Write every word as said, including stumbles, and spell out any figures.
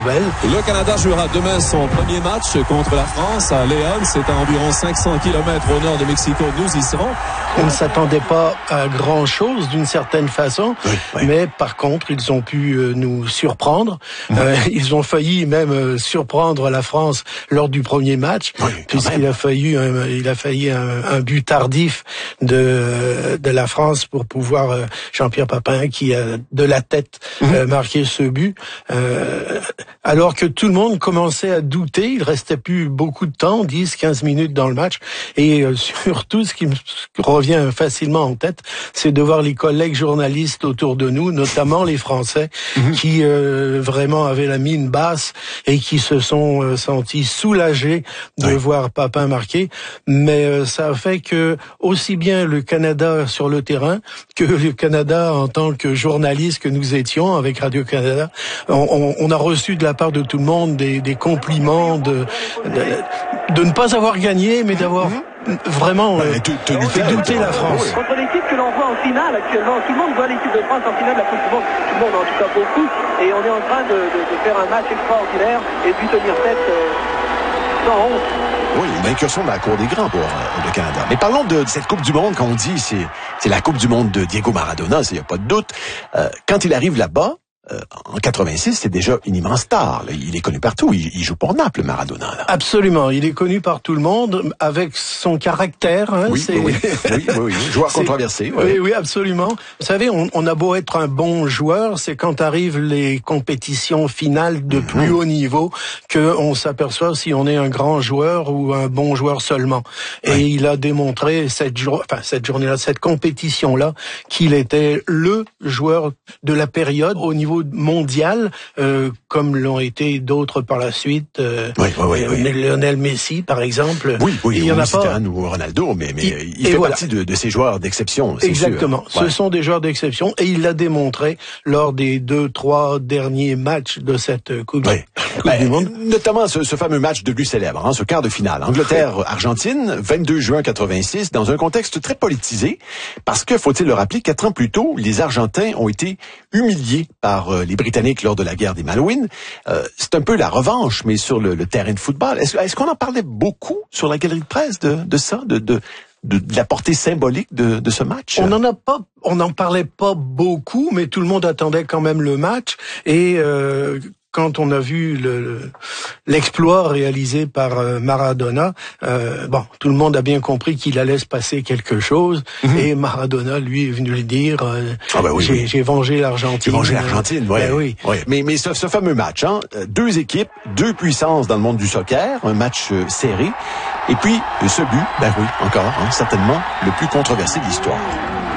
Le Canada jouera demain son premier match contre la France à León. C'est à environ cinq cents kilomètres au nord de Mexico. Nous y serons. On ne s'attendait pas à grand-chose d'une certaine façon, oui, oui. mais par contre, ils ont pu euh, nous surprendre. Mmh. Euh, ils ont failli même euh, surprendre la France lors du premier match, oui, puisqu'il a fallu, un, il a failli un, un but tardif de de la France pour pouvoir euh, Jean-Pierre Papin qui a de la tête mmh. euh, marqué ce but. Euh, alors que tout le monde commençait à douter, il restait plus beaucoup de temps, dix, quinze minutes dans le match, et euh, surtout ce qui me revient facilement en tête, c'est de voir les collègues journalistes autour de nous, notamment les Français, mmh. qui euh, vraiment avaient la mine basse et qui se sont euh, sentis soulagés de oui. voir Papin marquer. Mais euh, ça a fait que aussi bien le Canada sur le terrain que le Canada en tant que journaliste que nous étions avec Radio-Canada, on, on a reçu de la part de tout le monde des, des compliments de, de de ne pas avoir gagné, mais d'avoir mmh. vraiment euh, fait douter la France. Contre l'équipe que l'on voit en finale actuellement, tout le monde voit l'équipe de France en finale de la Coupe du Monde, tout le monde en tout cas beaucoup, et on est en train de, de, de faire un match extraordinaire et de tenir tête euh, sans honte. Oui, une incursion dans la cour des grands pour euh, le Canada. Mais parlons de, de cette Coupe du Monde qu'on dit, c'est c'est la Coupe du Monde de Diego Maradona, il n'y a pas de doute. Euh, quand il arrive là-bas, Euh, en quatre-vingt-six, c'est déjà une immense star. Là. Il est connu partout. Il, il joue pour Naples, Maradona. Là. Absolument. Il est connu par tout le monde avec son caractère. Hein, oui, c'est... oui, oui, oui, oui. Joueur controversé. Oui, oui, oui, absolument. Vous savez, on, on a beau être un bon joueur, c'est quand arrivent les compétitions finales de plus mmh. haut niveau que on s'aperçoit si on est un grand joueur ou un bon joueur seulement. Et oui. il a démontré cette, jour... enfin, cette journée-là, cette compétition-là, qu'il était le joueur de la période au niveau mondial, euh, comme l'ont été d'autres par la suite. Euh, oui, oui, oui, oui. Lionel Messi, par exemple. Oui, oui, il y en a pas. ou Ronaldo, mais, mais il, il fait voilà. partie de, de ces joueurs d'exception. C'est Exactement. Sûr. Ce ouais. sont des joueurs d'exception et il l'a démontré lors des deux, trois derniers matchs de cette Coupe, oui. coupe ben, du Monde. Notamment ce, ce fameux match devenu célèbre, hein, ce quart de finale. Angleterre-Argentine, vingt-deux juin quatre-vingt-six, dans un contexte très politisé, parce que, faut-il le rappeler, quatre ans plus tôt, les Argentins ont été humiliés par euh, les Britanniques lors de la guerre des Malouines. Euh, c'est un peu la revanche, mais sur le, le terrain de football. Est-ce, est-ce qu'on en parlait beaucoup sur la galerie de presse de, de ça, de, de, de, de la portée symbolique de, de ce match? On n'en a pas, on n'en parlait pas beaucoup, mais tout le monde attendait quand même le match. Et euh, quand on a vu le, l'exploit réalisé par euh, Maradona, euh, bon, tout le monde a bien compris qu'il allait se passer quelque chose. Mm-hmm. Et Maradona, lui, est venu le dire. Euh, ah ben oui, j'ai, oui. j'ai vengé l'Argentine. J'ai vengé l'Argentine, ouais. Ben oui. Ouais. Mais, mais ce, ce fameux match, hein, deux équipes, deux puissances dans le monde du soccer, un match euh, serré. Et puis, ce but, ben oui, encore, hein, certainement, le plus controversé de l'histoire.